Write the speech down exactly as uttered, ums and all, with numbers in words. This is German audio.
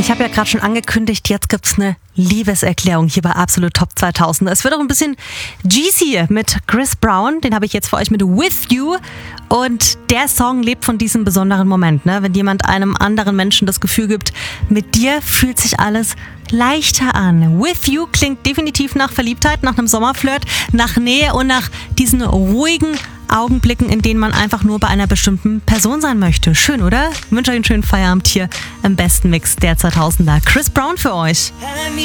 Ich habe ja gerade schon angekündigt, jetzt gibt's eine Liebeserklärung hier bei Absolut Top zweitausend. Es wird auch ein bisschen Jeezy mit Chris Brown. Den habe ich jetzt für euch mit With You. Und der Song lebt von diesem besonderen Moment, ne? Wenn jemand einem anderen Menschen das Gefühl gibt, mit dir fühlt sich alles leichter an. With You klingt definitiv nach Verliebtheit, nach einem Sommerflirt, nach Nähe und nach diesen ruhigen Augenblicken, in denen man einfach nur bei einer bestimmten Person sein möchte. Schön, oder? Ich wünsche euch einen schönen Feierabend hier im besten Mix der zweitausender. Chris Brown für euch.